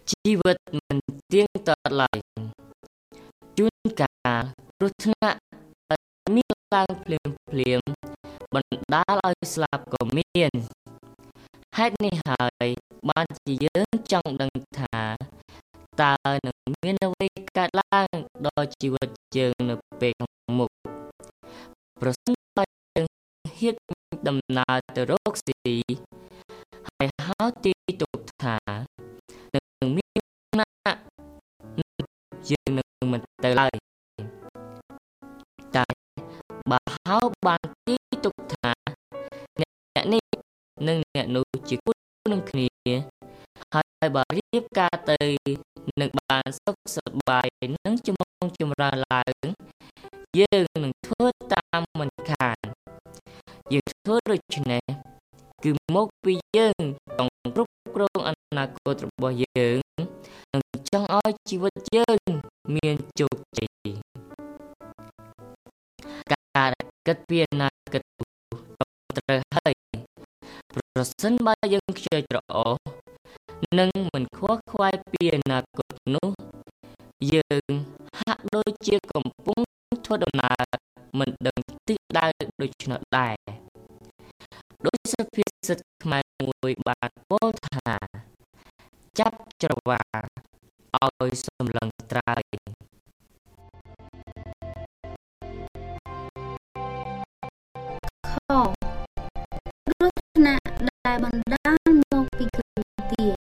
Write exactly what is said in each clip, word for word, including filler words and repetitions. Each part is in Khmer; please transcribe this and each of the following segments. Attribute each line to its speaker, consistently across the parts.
Speaker 1: ជីវិតមិនទៀងទាត់ឡើយជួនកាលគ្រោះថ្នាក់មានឡើងភ្លាមភ្លាមបណ្ដាលឲ្យស្លាប់ក៏មានហេតុនេះហើយបានជាយើងចង់ដឹងថាតើនឹងមានអ្វីកើតឡើងដល់ជីវិតយើងនៅពេលខាងមុខប្រសិនបើយើងហ៊ានដំណើរទៅរកស៊ីហើយហៅទីទុកថានឹងមានណាយើងនឹងមិនទៅឡើយតែបើហៅបានទីទុកថាអ្នកនេះនិងអ្នកនោះជាគូនឹងគ្នាហើយបើរៀបការទៅនឹងបានសុខសប្បាយនឹងចម្រុងចម្រើនឡើងយើងនឹងធ្វើតាមមិនខានយើងធ្វើដូច្នេះគឺមកពីយើងចង់គ្រប់គ្រងអនាគតរបស់យើងនិងចង់ឲ្យជីវិតយើងមានជោគជ័យការគិតពីអនាគតត្រូវហើយប្រសិនបើយើងខ្ជិលច្រអូសនិងមិនខ្វល់ខ្វាយពីអនាគតនោះយើងហាក់ដូចជាកំពុងធ្វើដំណើរមិនដឹងទិសដៅដូច្នោះដែរដោយសុភាសិតខ្មែរមួយបានពោលថាចាប់ច្រវាឲ្យសម្លឹងត្រើយ
Speaker 2: ខគ្រោះថ្នាក់ដែលបណ្ដាលមកពីគ្រឿងទាយ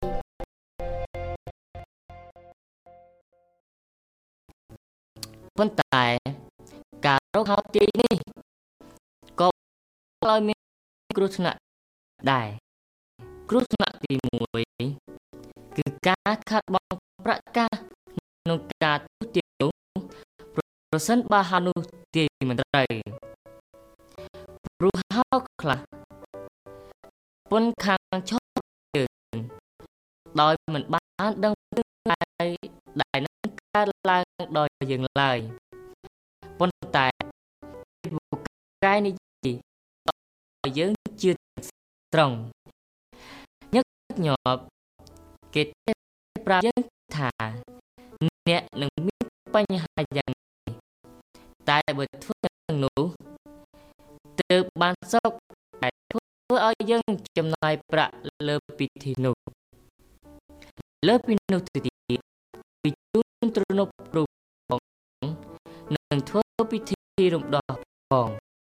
Speaker 1: ប៉ុន្តែការរកហៅទាយនេះក៏ឲ្យមានគ្រោះថ្នាក់ដែរគ្រោះថ្នាក់ទីមួយគឺការខាត់បង់ប្រាក់កាសក្នុងការទូទាយនោះប្រសិនបើហៅនោះទាយមិនត្រូវព្រោះហៅខ្លះពន្ធខាងឈប់យើងដោយមិនបានដឹងទិសដៅដែលនឹងកើតឡើងដល់យើងឡើយប៉ុន្តែពូកែនេះឲ្យយើងជឿត្រង់ញឹកញាប់គេប្រាប់យើងថាអ្នកនឹងមានបញ្ហាយ៉ាងនេះតែបើធ្វើទាំងនោះទើបបានសុខតែធ្វើឲ្យយើងចំណាយប្រាក់លើពិធីនោះលើពីនោះទៅទៀតពីជូនទ្រនប់រូបផងនឹងធ្វើពិធីរំដោះផង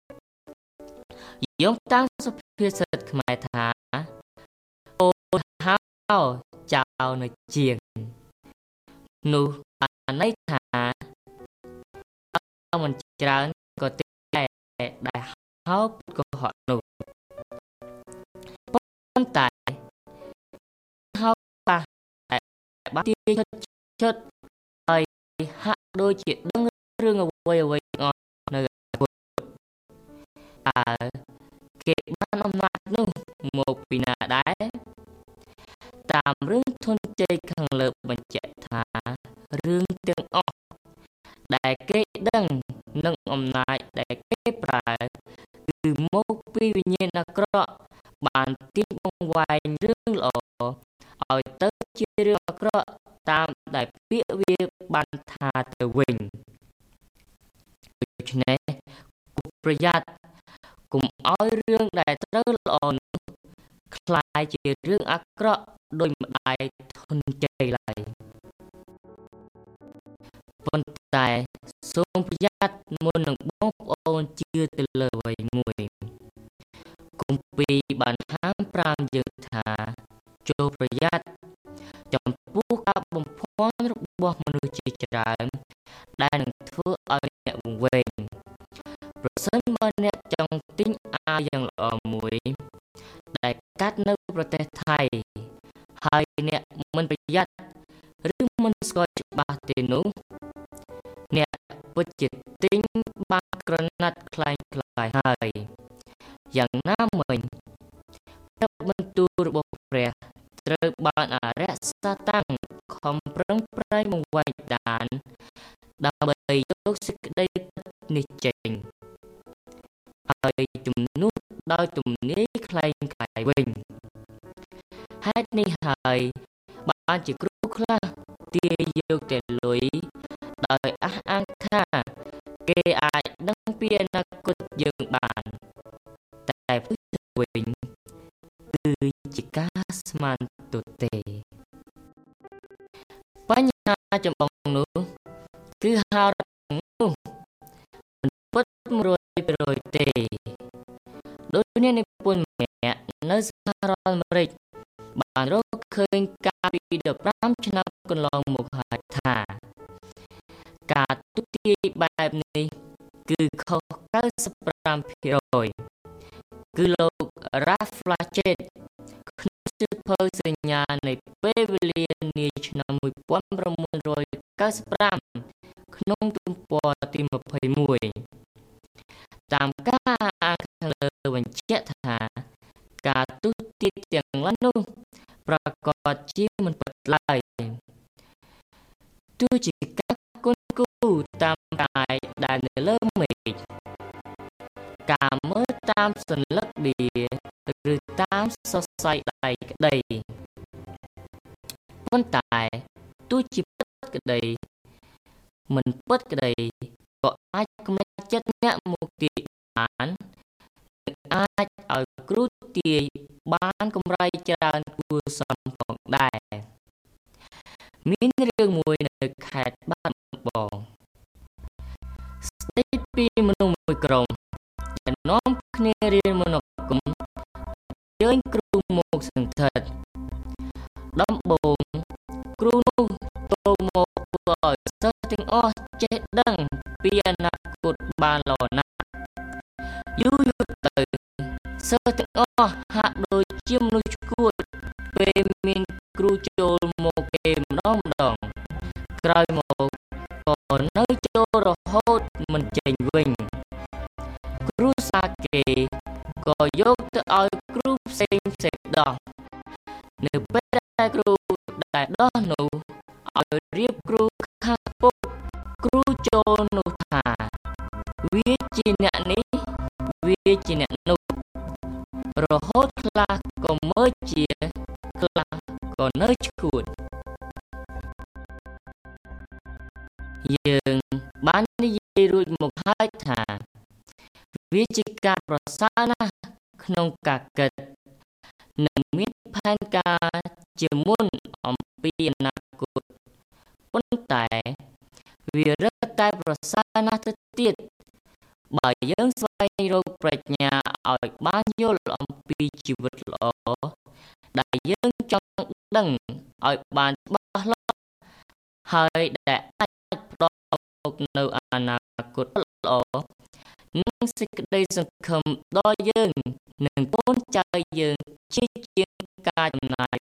Speaker 1: យោងតាមសុភាសិតខ្មែរថាអូហៅចៅនៅជាងនោះបានន័យថាមិនច្រើនក៏ទេដែលហៅកុហកនោះប៉ុន្តែហៅប៉ះតែបានទាយឈុតហើយហាក់ដូចជាដឹងរឿងអ្វីអ្វីអស់នៅពុទ្ធតើគេបានអំណាចនោះមកពីណាដែរតាមរឿងធនជ័យខាងលើបញ្ជាក់ថារឿងទាំងអស់ដែលគេដឹងនិងអំណាចដែលគេប្រើគឺមកពីវិញ្ញាណអាក្រក់បានទាញបង្វែងរឿងល្អឲ្យទៅជារឿងអាក្រក់តាមដែលពាក្យវាបានថាទៅវិញដូច្នេះគួរប្រយ័ត្នកុំឲ្យរឿងដែលត្រូវល្អនោះคล้ายជារឿងអាក្រក់ដោយម្ដាយធនជ័យឡើយប៉ុន្តែសូមប្រយ័ត្នមុននឹងបងប្អូនជឿទៅលើអ្វីមួយគម្ពីរបានហាមប្រាមយើងថាចូលប្រយ័ត្នចំពោះការបំភាន់របស់មនុស្សជាច្រើនដែលនឹងធ្វើឲ្យអ្នកវង្វេងប្រសិនបើអ្នកចង់ទិញអាវយ៉ាងល្អមួយដែលកាត់នៅប្រទេសថៃហើយអ្នកមិនប្រយ័ត្នឬមិនស្គាល់ច្បាស់ទេនោះអ្នកពិតជាទិញបានក្រណាត់คล้ายคล้ายហើយយ៉ាងណាមិញព្រះបន្ទូលរបស់ព្រះត្រូវបានអរិយសតាំងខំប្រឹងប្រែងបង្វែងដានដើម្បីយកសេចក្តីពិតនេះចេញហើយជំនួសដោយទំនាយคล้ายคล้ายវិញហេតុនេះហើយបានជាគ្រូខ្លះទាយយកតែលុយដោយអះអាងថាគេអាចដឹងពីអនាគតយើងបានតែផ្ទុយទៅវិញគឺជាការស្មានទទេបញ្ហាចម្បងនោះគឺហោរានោះមិនពិត một trăm phần trăm ទេដោយអ្នកនិពន្ធម្នាក់នៅសហរដ្ឋអាមេរិកបានរកឃើញកាលពីដប់ប្រាំឆ្នាំកន្លងមកហើយថាការទុតិយបែបនេះគឺខុស 九十五%គឺលោក Ralph Flachet ក្នុងសៀវភៅសញ្ញានៃពេលវេលានាឆ្នាំmột nghìn chín trăm chín mươi lămក្នុងទំព័រទីยี่สิบเอ็ดតាមការអានខាងលើបញ្ជាក់ថាការទុតិយទាំងឡាយនោះប្រកបជាមិនពិតឡើយទោះជាការគុនគូតាមកាយដែលនៅលើមេឃការមើលតាមសន្លឹកដៀឬតាមសរសៃដៃក្តីប៉ុន្តែទោះជាពិតក្តីមិនពិតក្តីក៏អាចកំណត់ចិត្តអ្នកមកទាយបានអាចឲ្យគ្រូទាយបានកម្រៃច្រើនគួរសមផងដែរមានរឿងមួយនៅខេត្តបាត់ដំបងស្ដីពីមនុស្សមួយក្រុមដែលនាំគ្នារៀនមនោគមជើញគ្រូមកសន្ធិដ្ឋដំបូងគ្រូនោះចូលមកធ្វើឲ្យសិស្សទាំងអស់ចេះដឹងពីអនាគតបានល្អណាស់យូរយូរទៅសិស្សទាំងអស់ហាក់ដូចជាមនុស្សឈួតពេលមានគ្រូចូលមកគេម្ដងម្ដងក្រោយមកក៏នៅចូលរហូតមិនចេញវិញគ្រូសាគេក៏យកទៅឲ្យគ្រូផ្សេងផ្សេងដោះនៅពេលដែលគ្រូដែលដោះនោះឲ្យរៀបគ្រូខាងពុកគ្រូចូលនោះថាវាជាអ្នកនេះវាជាអ្នកនោះរហូតខ្លះក៏មើលជាខ្លះក៏នៅឈួតយើងបាននិយាយរួចមកហើយថាវាជាការប្រសើរណាស់ក្នុងការគិតនិងមានផែនការជាមុនអំពីអនាគតប៉ុន្តែវារឹតតែប្រសើរណាស់ទៅទៀតបើយើងស្វែងរកប្រាជ្ញាឲ្យបានយល់អំពីជីវិតល្អដែលយើងចង់ដឹងឲ្យបានច្បាស់លាស់ហើយដែលអាចផ្ដល់មកនៅអនាគតល្អនិងសេចក្តីសង្ឃឹមដល់យើងនិងកូនចៅយើងជាជាងការចំណាយ